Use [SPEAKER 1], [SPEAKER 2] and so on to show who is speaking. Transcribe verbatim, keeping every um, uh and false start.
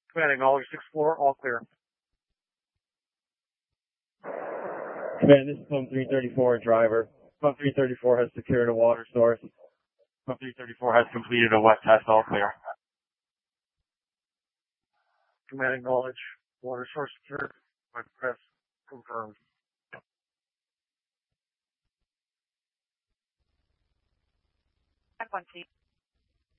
[SPEAKER 1] Command acknowledge sixth floor, all clear.
[SPEAKER 2] Command, this is Pump three thirty-four, driver. Pump three thirty-four has secured a water source. Pump three thirty-four has completed a wet test, all clear.
[SPEAKER 1] Command acknowledge water source secured. My press confirmed.
[SPEAKER 3] One, please.